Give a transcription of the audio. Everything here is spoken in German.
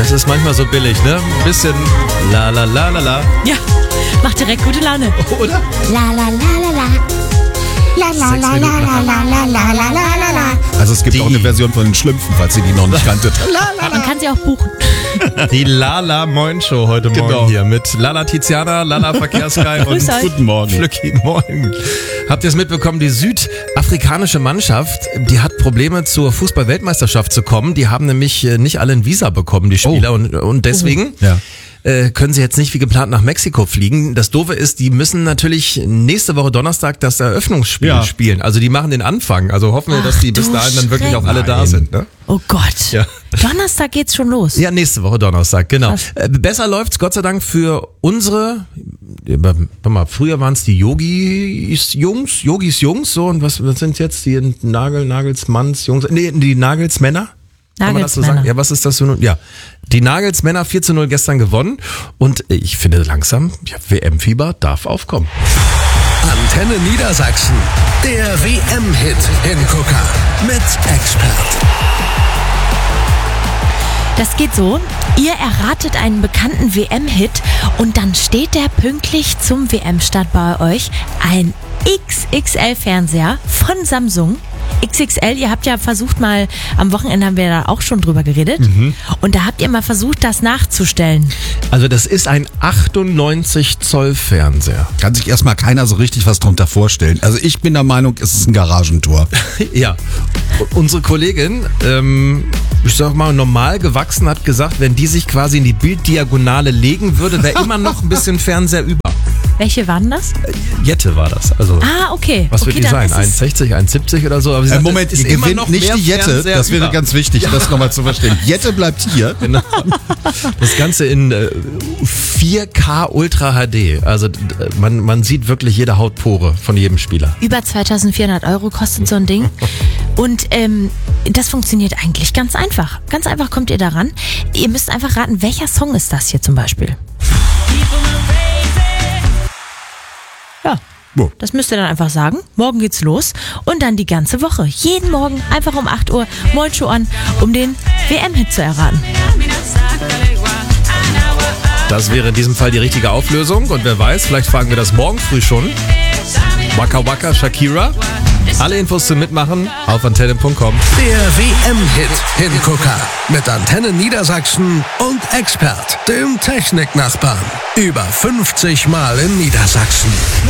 Das ist manchmal so billig, ne? Ein bisschen la la la la la. Ja, macht direkt gute Laune. Oder? La la la la la. La la la la la la la la la la la. Also es gibt auch eine Version von den Schlümpfen, falls ihr die noch nicht kanntet. Man kann sie auch buchen. Die Lala Moin Show heute Morgen hier mit Lala Tiziana, Lala Verkehrsguy und Grüß euch. Guten Morgen. Flücki, moin. Habt ihr es mitbekommen, die südafrikanische Mannschaft, die hat Probleme zur Fußball-Weltmeisterschaft zu kommen. Die haben nämlich nicht alle ein Visa bekommen, die Spieler. Und deswegen Ja. können sie jetzt nicht wie geplant nach Mexiko fliegen. Das Doofe ist, die müssen natürlich nächste Woche Donnerstag das Eröffnungsspiel spielen. Also die machen den Anfang. Also hoffen wir, dass die bis dahin dann wirklich auch alle da sind. Ne? Oh Gott. Ja. Donnerstag geht's schon los. Ja, nächste Woche Donnerstag, genau. Besser läuft's Gott sei Dank für unsere, warte mal, früher waren es die Yogis Jungs, so, und was sind jetzt die Nagelsmanns Jungs? Nee, die Nagelsmänner? Kann man das so sagen? Ja, was ist das für nun? Ja, die Nagelsmänner 4:0 gestern gewonnen und ich finde langsam, WM-Fieber darf aufkommen. Antenne Niedersachsen, der WM-Hit-Hingucker mit Expert. Das geht so, ihr erratet einen bekannten WM-Hit und dann steht der pünktlich zum WM-Start bei euch ein XXL-Fernseher von Samsung. XXL, ihr habt ja versucht mal, am Wochenende haben wir da auch schon drüber geredet und da habt ihr mal versucht, das nachzustellen. Also das ist ein 98 Zoll Fernseher. Kann sich erstmal keiner so richtig was drunter vorstellen. Also ich bin der Meinung, es ist ein Garagentor. Ja, unsere Kollegin, ich sag mal, normal gewachsen, hat gesagt, wenn die sich quasi in die Bilddiagonale legen würde, wäre immer noch ein bisschen Fernseher über. Welche waren das? Jette war das. Also, Okay. was wird die dann sein? ist es- 1,60, 1,70 oder so? Aber sie sagt, Moment, es es gibt immer gewinnt noch nicht mehr die Jette. Fernseher Das wäre über. ganz wichtig, das nochmal zu verstehen. Jette bleibt hier. Genau. Das Ganze in 4K Ultra HD. Also man sieht wirklich jede Hautpore von jedem Spieler. Über 2.400 € kostet so ein Ding. Und das funktioniert eigentlich ganz einfach. Ganz einfach kommt ihr daran. Ihr müsst einfach raten, welcher Song ist das hier zum Beispiel? Ja. Das müsst ihr dann einfach sagen. Morgen geht's los und dann die ganze Woche. Jeden Morgen einfach um 8 Uhr Moin Show an, um den WM-Hit zu erraten. Das wäre in diesem Fall die richtige Auflösung. Und wer weiß, vielleicht fragen wir das morgen früh schon. Waka Waka Shakira. Alle Infos zum Mitmachen auf antenne.com. Der WM-Hit-Hingucker mit Antenne Niedersachsen und Expert, dem Techniknachbarn. Über 50 Mal in Niedersachsen.